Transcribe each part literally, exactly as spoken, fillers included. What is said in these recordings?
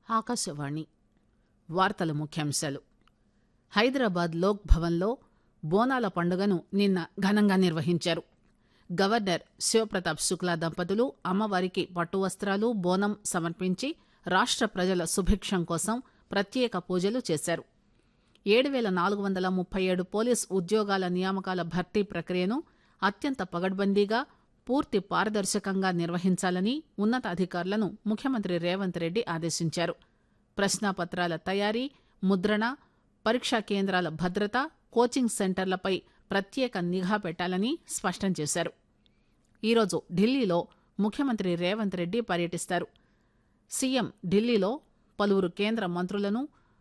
ఆకాశవాణి వార్తల ముఖ్యాంశాలు. హైదరాబాద్ లోక్ భవన్లో బోనాల పండుగను నిన్న ఘనంగా నిర్వహించారు. గవర్నర్ శివప్రతాప్ శుక్లా దంపతులు అమ్మవారికి పట్టు వస్త్రాలు, బోనం సమర్పించి రాష్ట ప్రజల సుభిక్షం కోసం ప్రత్యేక పూజలు చేశారు. ఏడు పేల నాలుగు వందల ముప్పై ఏడు పోలీస్ ఉద్యోగాల నియామకాల భర్తీ ప్రక్రియను అత్యంత పగడ్బందీగా, పూర్తి పారదర్శకంగా నిర్వహించాలని ఉన్నతాధికారులను ముఖ్యమంత్రి రేవంత్ రెడ్డి ఆదేశించారు. ప్రశ్నాపత్రాల తయారీ, ముద్రణ, పరీక్షా కేంద్రాల భద్రత, కోచింగ్ సెంటర్లపై ప్రత్యేక నిఘా పెట్టాలని స్పష్టం చేశారు. ఈరోజు ఢిల్లీలో ముఖ్యమంత్రి రేవంత్ రెడ్డి పర్యటిస్తారు. సీఎం ఢిల్లీలో పలువురు కేంద్ర మంత్రులను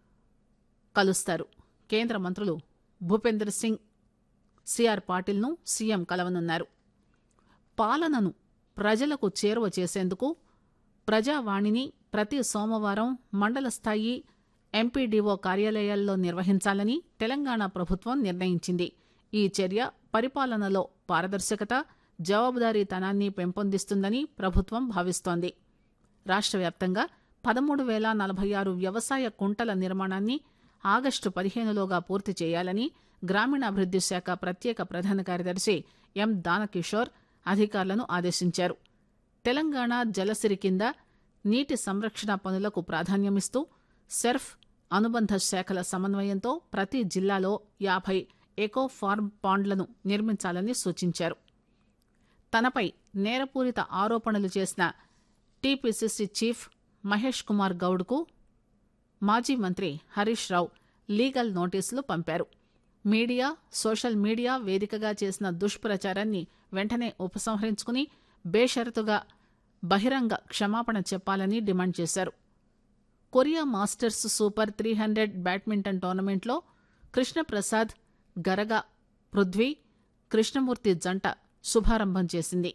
కలుస్తారు. కేంద్ర మంత్రులు భూపేంద్ర సింగ్, సిఆర్ పాటిల్ను సీఎం కలవనున్నారు. పాలనను ప్రజలకు చేరువ చేసేందుకు ప్రజావాణిని ప్రతి సోమవారం మండల స్థాయి ఎంపీడీఓ కార్యాలయాల్లో నిర్వహించాలని తెలంగాణ ప్రభుత్వం నిర్ణయించింది. ఈ చర్య పరిపాలనలో పారదర్శకత, జవాబుదారీతనాన్ని పెంపొందిస్తుందని ప్రభుత్వం భావిస్తోంది. రాష్ట వ్యాప్తంగా పదమూడు పేల నలభై ఆరు వ్యవసాయ కుంటల నిర్మాణాన్ని ఆగస్టు పదిహేనులోగా పూర్తి చేయాలని గ్రామీణాభివృద్ది శాఖ ప్రత్యేక ప్రధాన కార్యదర్శి ఎం దానకిషోర్ అధికారులను ఆదేశించారు. తెలంగాణ జలసిరి కింద నీటి సంరక్షణ పనులకు ప్రాధాన్యమిస్తూ సెర్ఫ్, అనుబంధ శాఖల సమన్వయంతో ప్రతి జిల్లాలో యాభై ఎకో ఫార్మ్ పాండ్లను నిర్మించాలని సూచించారు. తనపై నేరపూరిత ఆరోపణలు చేసిన టీపీసీసీ చీఫ్ మహేష్ కుమార్ గౌడ్కు మాజీ మంత్రి హరీష్ రావు లీగల్ నోటీసులు పంపారు. మీడియా, సోషల్ మీడియా వేదికగా చేసిన దుష్ప్రచారాన్ని వెంటనే ఉపసంహరించుకుని బేషరతుగా బహిరంగ క్షమాపణ చెప్పాలని డిమాండ్ చేశారు. Korea masters super three hundred badminton టోర్నమెంట్లో కృష్ణప్రసాద్, గరగా పృథ్వీ, కృష్ణమూర్తి జంట శుభారంభం చేసింది.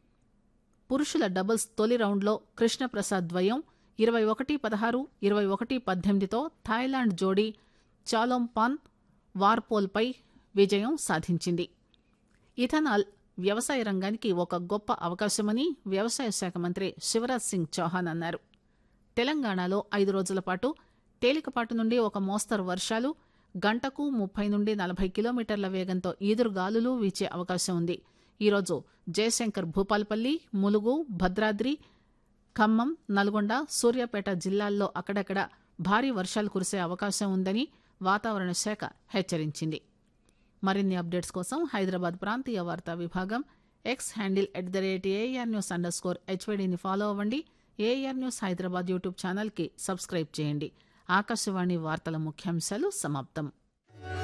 పురుషుల డబుల్స్ తొలి రౌండ్లో కృష్ణప్రసాద్ ద్వయం ఇరవై ఒకటి పదహారు, ఇరవై ఒకటి పద్దెనిమిదితో థాయిలాండ్ జోడీ చాలోంపాన్ వార్పోల్పై విజయం సాధించింది. ఇథనాల్ వ్యవసాయ రంగానికి ఒక గొప్ప అవకాశమని వ్యవసాయ శాఖ మంత్రి శివరాజ్ సింగ్ చౌహాన్ అన్నారు. తెలంగాణలో ఐదు రోజుల పాటు తేలికపాటి నుండి ఒక మోస్తరు వర్షాలు, గంటకు ముప్పై నుండి నలభై కిలోమీటర్ల వేగంతో ఈదురుగాలులు వీచే అవకాశం ఉంది. ఈరోజు జయశంకర్ భూపాల్పల్లి, ములుగు, భద్రాద్రి, ఖమ్మం, నల్గొండ, సూర్యాపేట జిల్లాల్లో అక్కడక్కడ భారీ వర్షాలు కురిసే అవకాశం ఉందని వాతావరణ శాఖ హెచ్చరించింది. మరిన్ని అప్డేట్స్ కోసం హైదరాబాద్ ప్రాంతీయ వార్తా విభాగం X handle at the rate AR news under score హెచ్వైడీని follow అవ్వండి. ఏఆర్ న్యూస్ హైదరాబాద్ యూట్యూబ్ ఛానల్కి సబ్స్క్రైబ్ చేయండి. ఆకాశవాణి వార్తల ముఖ్యాంశాలు సమాప్తం.